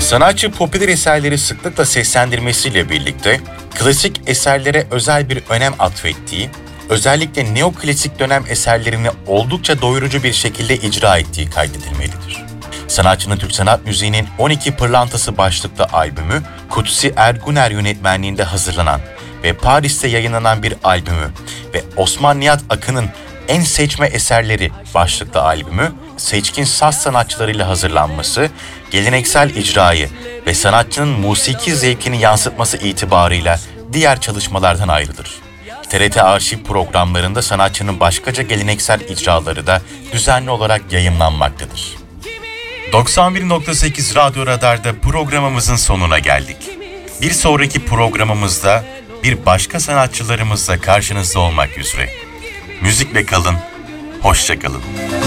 Sanatçı popüler eserleri sıklıkla seslendirmesiyle birlikte klasik eserlere özel bir önem atfettiği, özellikle neoklasik dönem eserlerini oldukça doyurucu bir şekilde icra ettiği kaydedilmelidir. Sanatçının Türk sanat müziğinin 12 Pırlantası başlıklı albümü, Kutsi Erguner yönetmenliğinde hazırlanan ve Paris'te yayınlanan bir albümü ve Osman Nihat Akın'ın En Seçme Eserleri başlıklı albümü, seçkin saz sanatçılarıyla hazırlanması, geleneksel icrayı ve sanatçının musiki zevkini yansıtması itibarıyla diğer çalışmalardan ayrılır. TRT arşiv programlarında sanatçının başkaca geleneksel icraları da düzenli olarak yayımlanmaktadır. 91.8 Radyo Radar'da programımızın sonuna geldik. Bir sonraki programımızda bir başka sanatçılarımızla karşınızda olmak üzere. Müzikle kalın, hoşça kalın.